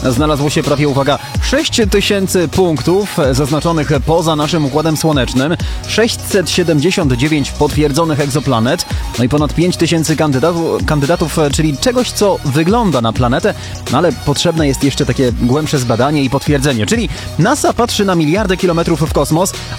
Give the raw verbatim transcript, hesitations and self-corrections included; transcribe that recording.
znalazło się prawie, uwaga, sześć tysięcy punktów zaznaczonych poza naszym Układem Słonecznym, sześćset siedemdziesiąt dziewięć potwierdzonych egzoplanet, no i ponad pięć tysięcy kandydatów, kandydatów, czyli czegoś, co wygląda na planetę, no ale potrzebne jest jeszcze takie głębsze zbadanie i potwierdzenie. Czyli NASA patrzy na miliardy kilometrów w kosmos,